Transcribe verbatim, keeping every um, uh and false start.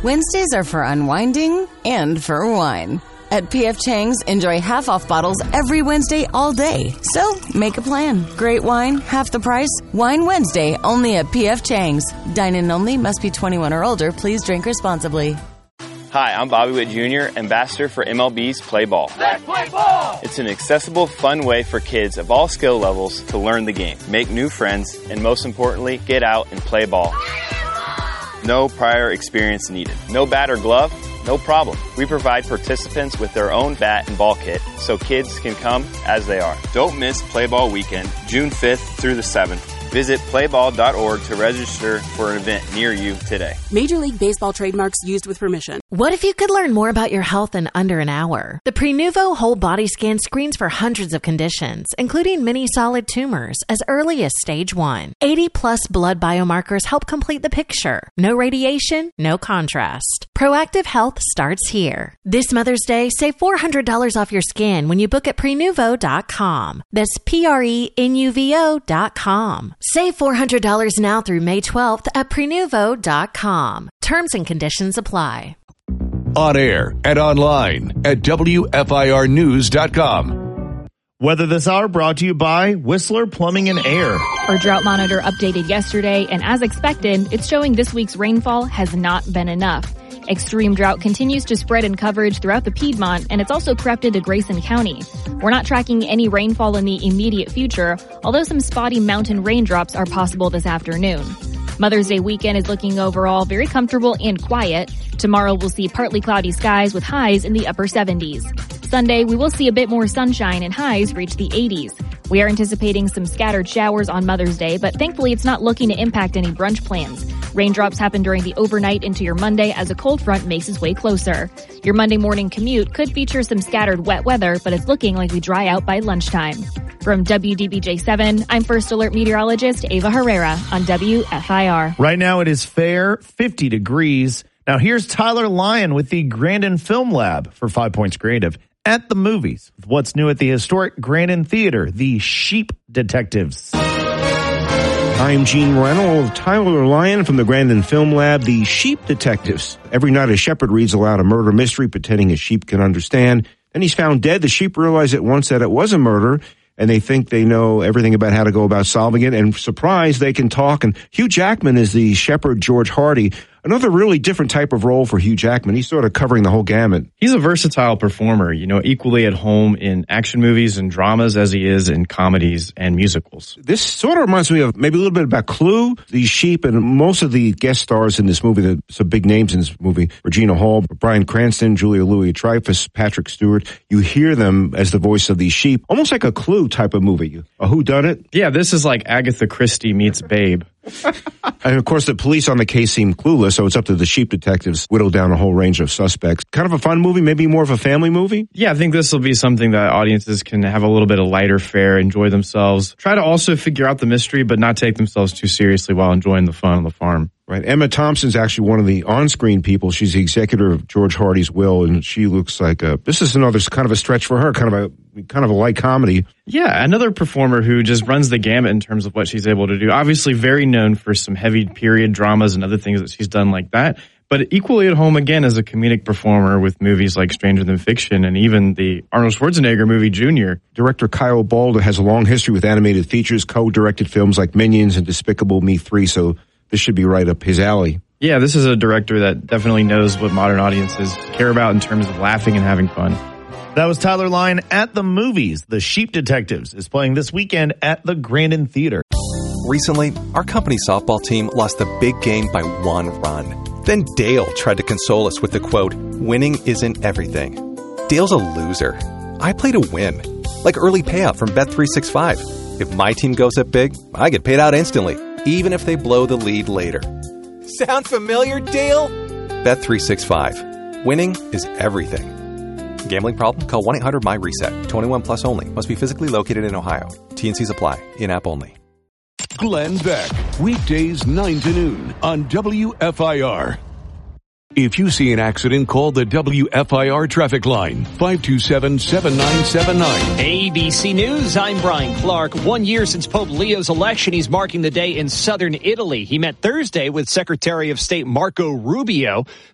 Wednesdays are for unwinding and for wine. At P F Chang's, enjoy half-off bottles every Wednesday all day. So, make a plan. Great wine, half the price. Wine Wednesday, only at P F Chang's. Dine-in only, must be twenty-one or older. Please drink responsibly. Hi, I'm Bobby Witt Junior, ambassador for M L B's Play Ball. Let's play ball! It's an accessible, fun way for kids of all skill levels to learn the game, make new friends, and most importantly, get out and play ball. No prior experience needed. No bat or glove? No problem. We provide participants with their own bat and ball kit so kids can come as they are. Don't miss Play Ball Weekend, June fifth through the seventh. Visit play ball dot org to register for an event near you today. Major League Baseball trademarks used with permission. What if you could learn more about your health in under an hour? The Prenuvo Whole Body Scan screens for hundreds of conditions, including many solid tumors, as early as stage one. eighty plus blood biomarkers help complete the picture. No radiation, no contrast. Proactive health starts here. This Mother's Day, save four hundred dollars off your scan when you book at prenuvo dot com. That's P R E N U V O dot com. Save four hundred dollars now through May twelfth at prenuvo dot com. Terms and conditions apply. On air and online at W F I R news dot com. Weather this hour brought to you by Whistler Plumbing and Air. Our drought monitor updated yesterday, and as expected, it's showing this week's rainfall has not been enough. Extreme drought continues to spread in coverage throughout the Piedmont, and it's also crept into Grayson County. We're not tracking any rainfall in the immediate future, although some spotty mountain raindrops are possible this afternoon. Mother's Day weekend is looking overall very comfortable and quiet. Tomorrow we'll see partly cloudy skies with highs in the upper seventies. Sunday, we will see a bit more sunshine and highs reach the eighties. We are anticipating some scattered showers on Mother's Day, but thankfully it's not looking to impact any brunch plans. Raindrops happen during the overnight into your Monday as a cold front makes its way closer. Your Monday morning commute could feature some scattered wet weather, but it's looking like we dry out by lunchtime. From W D B J seven, I'm First Alert meteorologist Ava Herrera on W F I R. Right now it is fair, fifty degrees. Now here's Tyler Lyon with the Grandin Film Lab for Five Points Creative at the movies. What's new at the historic Grandin Theater, The Sheep Detectives. I'm Gene Reynolds, Tyler Lyon from the Grandin Film Lab, The Sheep Detectives. Every night a shepherd reads aloud a murder mystery, pretending his sheep can understand. Then he's found dead. The sheep realize at once that it was a murder, and they think they know everything about how to go about solving it. And surprised, they can talk. And Hugh Jackman is the shepherd George Hardy. Another really different type of role for Hugh Jackman. He's sort of covering the whole gamut. He's a versatile performer, you know, equally at home in action movies and dramas as he is in comedies and musicals. This sort of reminds me of maybe a little bit about Clue, these sheep, and most of the guest stars in this movie, some big names in this movie, Regina Hall, Bryan Cranston, Julia Louis-Dreyfus, Patrick Stewart. You hear them as the voice of these sheep, almost like a Clue type of movie, a whodunit. Yeah, this is like Agatha Christie meets Babe. And of course, the police on the case seem clueless, so it's up to the sheep detectives whittle down a whole range of suspects. Kind of a fun movie, maybe more of a family movie? Yeah, I think this will be something that audiences can have a little bit of lighter fare, enjoy themselves, try to also figure out the mystery, but not take themselves too seriously while enjoying the fun on the farm. Right. Emma Thompson's actually one of the on-screen people. She's the executor of George Hardy's will, and she looks like a, this is another kind of a stretch for her, kind of a kind of a light comedy. Yeah, another performer who just runs the gamut in terms of what she's able to do. Obviously very known for some heavy period dramas and other things that she's done like that, but equally at home again as a comedic performer with movies like Stranger Than Fiction and even the Arnold Schwarzenegger movie Junior. Director Kyle Balda has a long history with animated features, co-directed films like Minions and Despicable Me three, so this should be right up his alley. Yeah, this is a director that definitely knows what modern audiences care about in terms of laughing and having fun. That was Tyler Lyon at the movies. The Sheep Detectives is playing this weekend at the Grandin Theater. Recently, our company softball team lost the big game by one run. Then Dale tried to console us with the quote, "Winning isn't everything." Dale's a loser. I play to win. Like early payout from Bet three sixty-five. If my team goes up big, I get paid out instantly, even if they blow the lead later. Sound familiar, Dale? Bet three sixty-five. Winning is everything. Gambling problem? Call one eight hundred M Y reset. twenty-one plus only. Must be physically located in Ohio. T and C's apply. In-app only. Glenn Beck, weekdays nine to noon on W F I R. If you see an accident, call the W F I R traffic line, five two seven, seven nine seven nine. A B C News, I'm Brian Clark. One year since Pope Leo's election, he's marking the day in southern Italy. He met Thursday with Secretary of State Marco Rubio.